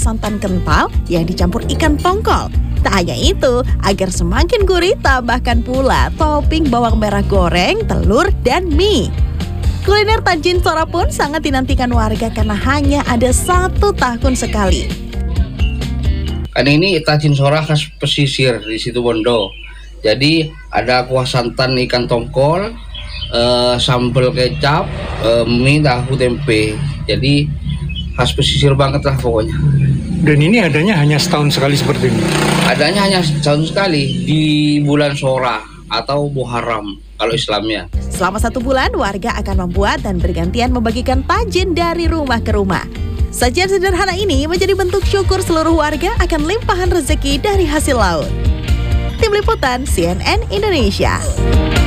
santan kental yang dicampur ikan tongkol. Tak hanya itu, agar semakin gurih, tambahkan pula topping bawang merah goreng, telur, dan mie. Kuliner Tajin Sora pun sangat dinantikan warga karena hanya ada 1 tahun sekali. Kan ini Tajin Sora khas pesisir di situ Bondo. Jadi ada kuah santan ikan tongkol, sambal kecap, mie, tahu, tempe. Jadi khas pesisir banget lah pokoknya. Dan ini adanya hanya setahun sekali seperti ini? Adanya hanya setahun sekali di bulan Sora atau Muharram kalau Islamnya. Selama 1 bulan, warga akan membuat dan bergantian membagikan tajin dari rumah ke rumah. Sajian sederhana ini menjadi bentuk syukur seluruh warga akan limpahan rezeki dari hasil laut. Tim Liputan CNN Indonesia.